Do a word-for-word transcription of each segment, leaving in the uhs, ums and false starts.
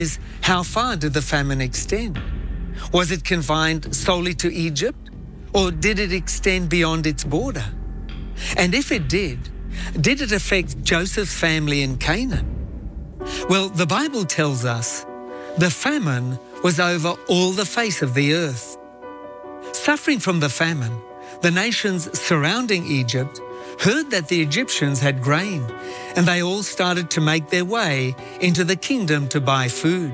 is, how far did the famine extend? Was it confined solely to Egypt, or did it extend beyond its border? And if it did, did it affect Joseph's family in Canaan? Well, the Bible tells us the famine was over all the face of the earth. Suffering from the famine, the nations surrounding Egypt heard that the Egyptians had grain, and they all started to make their way into the kingdom to buy food.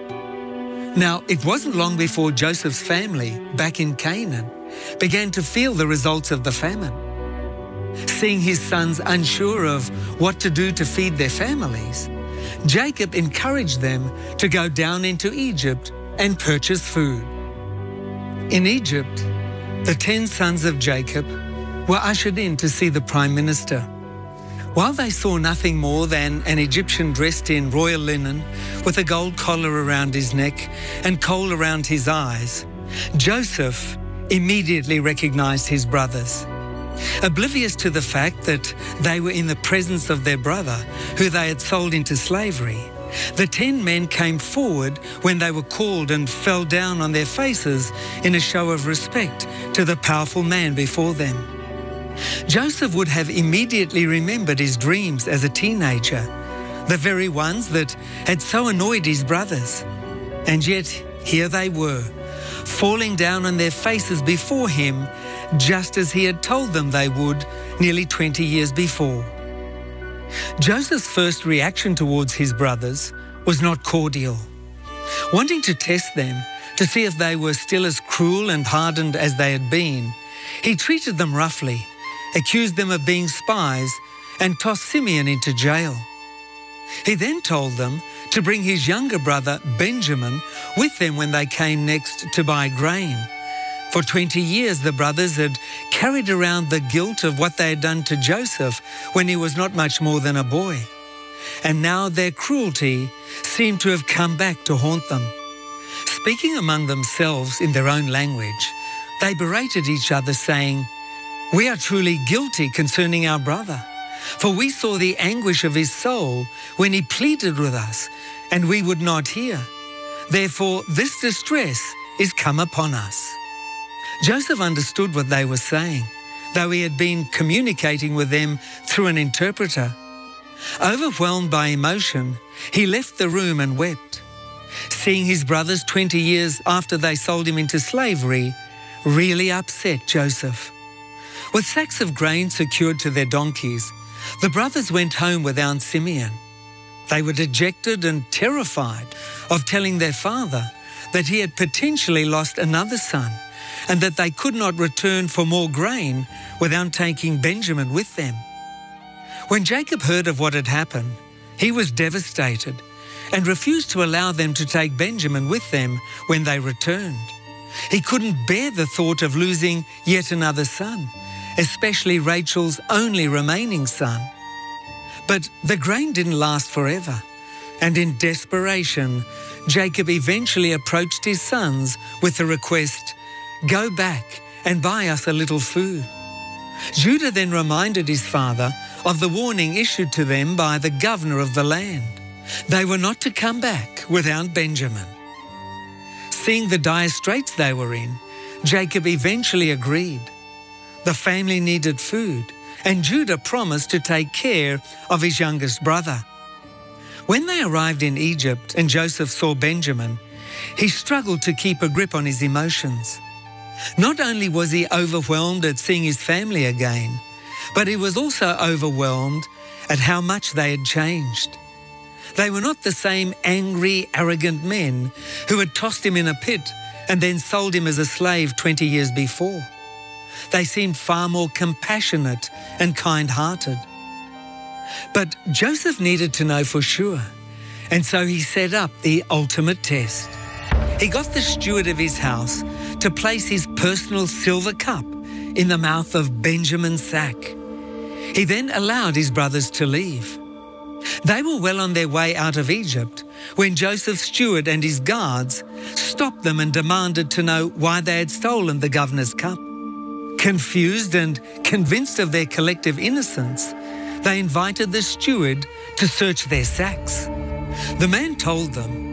Now, it wasn't long before Joseph's family, back in Canaan, began to feel the results of the famine. Seeing his sons unsure of what to do to feed their families, Jacob encouraged them to go down into Egypt and purchase food. In Egypt, the ten sons of Jacob were ushered in to see the Prime Minister. While they saw nothing more than an Egyptian dressed in royal linen with a gold collar around his neck and kohl around his eyes, Joseph immediately recognized his brothers. Oblivious to the fact that they were in the presence of their brother, who they had sold into slavery, the ten men came forward when they were called and fell down on their faces in a show of respect to the powerful man before them. Joseph would have immediately remembered his dreams as a teenager, the very ones that had so annoyed his brothers. And yet here they were, falling down on their faces before him, just as he had told them they would nearly twenty years before. Joseph's first reaction towards his brothers was not cordial. Wanting to test them to see if they were still as cruel and hardened as they had been, he treated them roughly, accused them of being spies, and tossed Simeon into jail. He then told them to bring his younger brother Benjamin with them when they came next to buy grain. For twenty years the brothers had carried around the guilt of what they had done to Joseph when he was not much more than a boy. And now their cruelty seemed to have come back to haunt them. Speaking among themselves in their own language, they berated each other, saying, "We are truly guilty concerning our brother, for we saw the anguish of his soul when he pleaded with us, and we would not hear. Therefore this distress is come upon us." Joseph understood what they were saying, though he had been communicating with them through an interpreter. Overwhelmed by emotion, he left the room and wept. Seeing his brothers twenty years after they sold him into slavery really upset Joseph. With sacks of grain secured to their donkeys, the brothers went home with Aunt Simeon. They were dejected and terrified of telling their father that he had potentially lost another son, and that they could not return for more grain without taking Benjamin with them. When Jacob heard of what had happened, he was devastated and refused to allow them to take Benjamin with them when they returned. He couldn't bear the thought of losing yet another son, especially Rachel's only remaining son. But the grain didn't last forever, and in desperation, Jacob eventually approached his sons with the request, "Go back and buy us a little food." Judah then reminded his father of the warning issued to them by the governor of the land. They were not to come back without Benjamin. Seeing the dire straits they were in, Jacob eventually agreed. The family needed food, and Judah promised to take care of his youngest brother. When they arrived in Egypt and Joseph saw Benjamin, he struggled to keep a grip on his emotions. Not only was he overwhelmed at seeing his family again, but he was also overwhelmed at how much they had changed. They were not the same angry, arrogant men who had tossed him in a pit and then sold him as a slave twenty years before. They seemed far more compassionate and kind-hearted. But Joseph needed to know for sure, and so he set up the ultimate test. He got the steward of his house to place his personal silver cup in the mouth of Benjamin's sack. He then allowed his brothers to leave. They were well on their way out of Egypt when Joseph's steward and his guards stopped them and demanded to know why they had stolen the governor's cup. Confused and convinced of their collective innocence, they invited the steward to search their sacks. The man told them